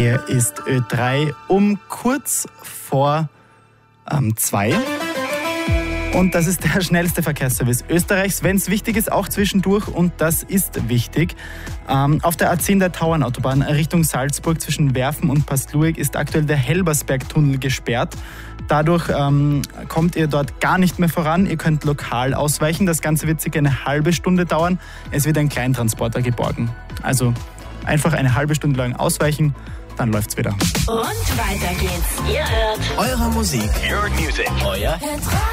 Hier ist Ö3 um kurz vor 2. Und das ist der schnellste Verkehrsservice Österreichs, wenn es wichtig ist, auch zwischendurch. Und das ist wichtig. Auf der A10 der Tauernautobahn Richtung Salzburg zwischen Werfen und Pastluig ist aktuell der Helbersberg-Tunnel gesperrt. Dadurch kommt ihr dort gar nicht mehr voran. Ihr könnt lokal ausweichen. Das Ganze wird circa eine halbe Stunde dauern. Es wird ein Kleintransporter geborgen. Also einfach eine halbe Stunde lang ausweichen, dann läuft's wieder. Und weiter geht's. Ihr hört Eure Musik. Your music. Euer Hit